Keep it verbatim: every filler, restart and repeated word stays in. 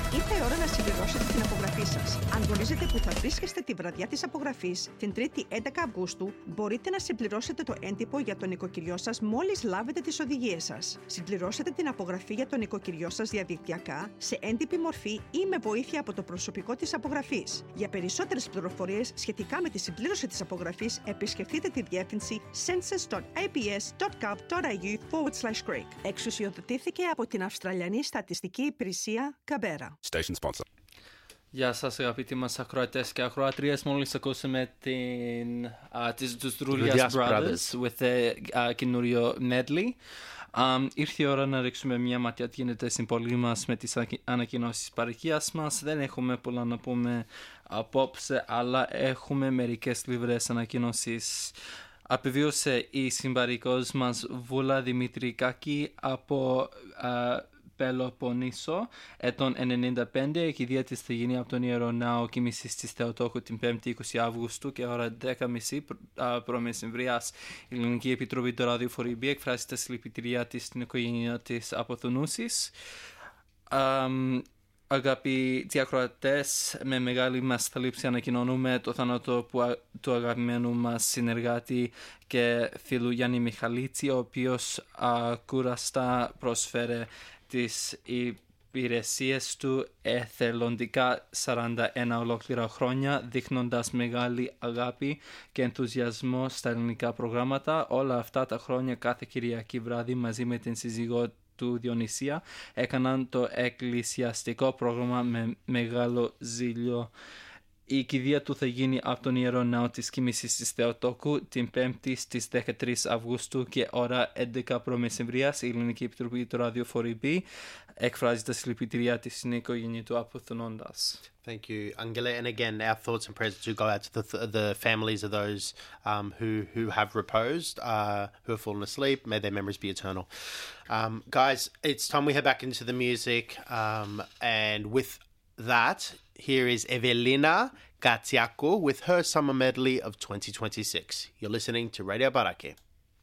Ήρθε η ώρα να συμπληρώσετε την απογραφή σας. Αν γνωρίζετε που θα βρίσκεστε τη βραδιά της απογραφής, την Τρίτη έντεκα Αυγούστου, μπορείτε να συμπληρώσετε το έντυπο για το νοικοκυριό σας μόλις λάβετε τις οδηγίες σας. Συμπληρώσετε την απογραφή για το νοικοκυριό σας διαδικτυακά, σε έντυπη μορφή ή με βοήθεια από το προσωπικό της απογραφής. Για περισσότερες πληροφορίες σχετικά με τη συμπλήρωση της απογραφής, επισκεφτείτε τη διεύθυνση census.abs.gov.au forward slash Greek. Εξουσιοδοτήθηκε από την Αυστραλιανή Στατιστική Υπηρεσία Καμπέρα. Station sponsor. Γεια σας αγαπητοί μας ακροατές και ακροατρίες. Μόλις ακούσαμε την, uh, τις, τους Drulias Brothers, Brothers with the uh, καινούριο medley. Um, ήρθε η ώρα να ρίξουμε μια ματιά τι γίνεται στην πόλη μας με τις ανακοινώσεις της παροικίας μας. Δεν έχουμε πολλά να πούμε απόψε, αλλά έχουμε μερικές λιβρές ανακοινώσεις. Απεβίωσε η συμπαροικός μας Βούλα Δημητρικάκη από uh, Πελοποννήσο, ετών ενενήντα πέντε. Η κηδεία της θα γίνει από τον Ιερό Ναό Κοίμησης της Θεοτόκου την πέμπτη είκοσι Αυγούστου και ώρα δέκα και μισή προμεσημβρίας. Η Ελληνική Επιτροπή του Ραδιοφορείου εκφράζει τα συλληπιτήριά της στην οικογένεια της αποθονούσης. Um, Αγαπητοί ακροατές, με μεγάλη μας θλίψη ανακοινώνουμε το θάνατο που, α, του αγαπημένου μας συνεργάτη και φίλου Γιάννη Μιχαλίτση, ο οποίος ακούραστα προσφέρε τις υπηρεσίες του εθελοντικά σαράντα ένα ολόκληρα χρόνια, δείχνοντας μεγάλη αγάπη και ενθουσιασμό στα ελληνικά προγράμματα. Όλα αυτά τα χρόνια κάθε Κυριακή βράδυ μαζί με την σύζυγό του Διονυσία έκαναν το εκκλησιαστικό πρόγραμμα με μεγάλο ζήλιο. Η κηδεία του θα γίνει από τον Ιερό Ναό της Κοίμησης της Θεοτόκου την πέμπτη στις δεκατρείς Αυγούστου και ώρα έντεκα προμεσημβρίας. Η Ελληνική Επιτροπή του Ραδιοφορείου εκφράζει τα συλληπιτήριά της στην οικογένεια του αποθονώντας. Thank you, Angela. And again, our thoughts and prayers do go out to the, the families of those um, who, who have reposed, uh, who have fallen asleep. May their memories be eternal. Um, guys, it's time we head back into the music. Um, and with that, here is Evelina Gatsiakou with her summer medley of twenty twenty-six. You're listening to Radio Barake.